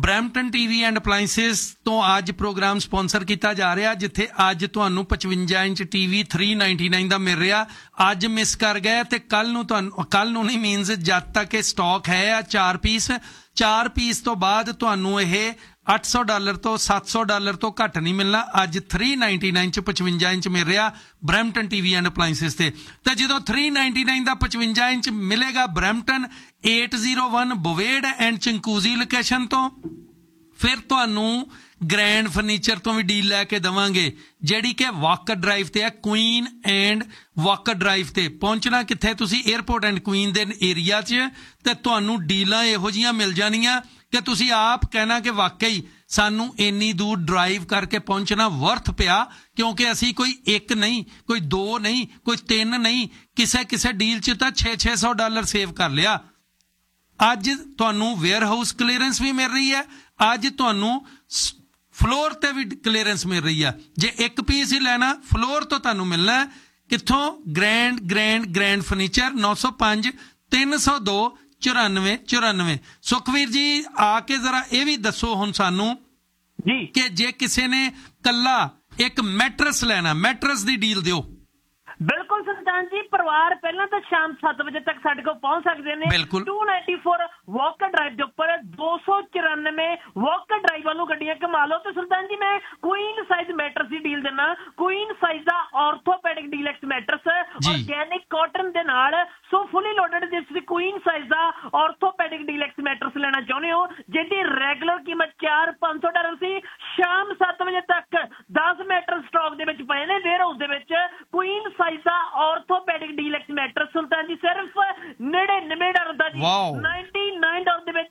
Brampton TV and ਅਪਲਾਈਐਂਸਿਸ ਤੋਂ ਅੱਜ programme sponsor ਕੀਤਾ ਜਾ ਰਿਹਾ, ਜਿੱਥੇ ਅੱਜ ਤੁਹਾਨੂੰ 55 ਇੰਚ ਟੀਵੀ 399 ਦਾ ਮਿਲ ਰਿਹਾ। ਅੱਜ ਮਿਸ ਕਰ ਗਏ ਤੇ ਕੱਲ ਨੂੰ ਨਹੀਂ ਮੀਨਸ ਜਦ ਤੱਕ ਇਹ ਸਟਾਕ ਹੈ ਆ 4 ਪੀਸ ਤੋਂ ਬਾਅਦ ਤੁਹਾਨੂੰ ਇਹ $800 ਤੋਂ $700 ਤੋਂ ਘੱਟ ਨਹੀਂ ਮਿਲਣਾ। ਅੱਜ 399 ਚ 55 ਇੰਚ ਮਿਲ ਰਿਹਾ ਬਰੈਂਪਟਨ ਟੀਵੀ ਐਂਡ ਅਪਲਾਈਐਂਸਿਸ ਤੇ ਜਦੋਂ 399 ਦਾ 55 ਇੰਚ ਮਿਲੇਗਾ ਬਰੈਂਪਟਨ 801 ਬੋਵੇਡ ਐਂਡ ਚੰਕੂਜ਼ੀ ਲੋਕੇਸ਼ਨ ਤੋਂ, ਫਿਰ ਤੁਹਾਨੂੰ ਗ੍ਰੈਂਡ ਫਰਨੀਚਰ ਤੋਂ ਵੀ ਡੀਲ ਲੈ ਕੇ ਦੇਵਾਂਗੇ, ਜਿਹੜੀ ਕਿ ਵਾਕਰ ਡਰਾਈਵ ਤੇ ਹੈ, ਕੁਈਨ ਐਂਡ ਵਾਕਰ ਡਰਾਈਵ ਤੇ। ਪਹੁੰਚਣਾ ਕਿੱਥੇ ਤੁਸੀਂ? 에ਅਰਪੋਰਟ ਐਂਡ ਕੁਈਨ ਦੇ ਏਰੀਆ 'ਚ, ਤੇ ਤੁਹਾਨੂੰ ਡੀਲਾਂ ਇਹੋ ਜਿਹੀਆਂ ਮਿਲ ਜਾਣੀਆਂ ਕਿ ਤੁਸੀਂ ਆਪ ਕਹਿਣਾ ਕਿ ਵਾਕਈ ਸਾਨੂੰ ਇੰਨੀ ਦੂਰ ਡਰਾਈਵ ਕਰਕੇ ਪਹੁੰਚਣਾ ਵਰਥ ਪਿਆ, ਕਿਉਂਕਿ ਅਸੀਂ ਕੋਈ ਇੱਕ ਨਹੀਂ, ਕੋਈ ਦੋ ਨਹੀਂ, ਕੋਈ ਤਿੰਨ ਨਹੀਂ, ਕਿਸੇ ਡੀਲ 'ਚ ਤਾਂ $600 ਸੇਵ ਕਰ ਲਿਆ। ਅੱਜ ਤੁਹਾਨੂੰ ਵੇਅਰ ਹਾਊਸ ਕਲੀਅਰੈਂਸ ਵੀ ਮਿਲ ਰਹੀ ਹੈ, ਅੱਜ ਤੁਹਾਨੂੰ ਫਲੋਰ ਤੇ ਵੀ ਕਲੀਅਰੈਂਸ ਮਿਲ ਰਹੀ ਹੈ। ਜੇ ਇੱਕ ਪੀਸ ਹੀ ਲੈਣਾ ਫਲੋਰ ਤੋਂ ਤੁਹਾਨੂੰ ਮਿਲਣਾ ਕਿੱਥੋਂ? Grand furniture 905 302 9494। ਸੁਖਵੀਰ ਜੀ ਆ ਕੇ ਜ਼ਰਾ ਇਹ ਵੀ ਦੱਸੋ ਹੁਣ ਸਾਨੂੰ ਜੀ ਕਿ ਜੇ ਕਿਸੇ ਨੇ ਕੱਲਾ ਇੱਕ ਮੈਟਰਸ ਲੈਣਾ, ਮੈਟਰਸ ਦੀ ਡੀਲ ਦਿਓ। ਬਿਲਕੁਲ ਸੁਲਤਾਨ ਜੀ, ਪਰਿਵਾਰ ਪਹਿਲਾਂ ਤਾਂ ਸ਼ਾਮ 7 ਵਜੇ ਤੱਕ ਸਾਡੇ ਕੋਲ ਪਹੁੰਚ ਸਕਦੇ ਨੇ। 294 ਵਾਕਰ ਡਰਾਈਵ ਦੇ ਉੱਪਰ 294 ਵਾਕਰ ਡਰਾਈਵ ਵੱਲੋਂ ਗੱਡੀਆਂ ਕਮਾ ਲਓ। ਤੇ ਸੁਲਤਾਨ ਜੀ ਮੈਂ ਕੁਈਨ ਸਾਈਜ਼ ਮੈਟਰਸ ਦੀ ਡੀਲ ਦਿੰਦਾ। ਕੁਈਨ ਸਾਈਜ਼ ਦਾ orthopaedic deluxe matters organic cotton ਦੇ ਨਾਲ, ਸੋ ਫੁੱਲੀ ਲੋਡਡ। ਜੇ ਤੁਸੀਂ ਕੁਈਨ ਸਾਈਜ਼ ਦਾ ਆਰਥੋਪੈਡਿਕ ਡੀਲੈਕਸ ਮੈਟਰਸ ਲੈਣਾ ਚਾਹੁੰਦੇ ਹੋ, ਜਿਹਦੀ ਰੈਗੂਲਰ ਕੀਮਤ $400-500 ਸੀ, ਸ਼ਾਮ 7 ਵਜੇ ਤੱਕ 10 ਮੈਟਰਸ ਸਟਾਕ ਦੇ ਵਿੱਚ ਪਏ ਨੇ ਵੇਅਰ ਹਾਊਸ ਦੇ ਵਿੱਚ। ਕੁਈਨ ਸਾਈਜ਼ ਦਾ ਆਰਥੋਪੈਡਿਕ ਡੀਲੈਕਸ ਮੈਟਰਸ ਸੁਲਤਾਨ ਜੀ ਸਿਰਫ $99 ਦਾ ਜੀ, $99 ਦੇ ਵਿੱਚ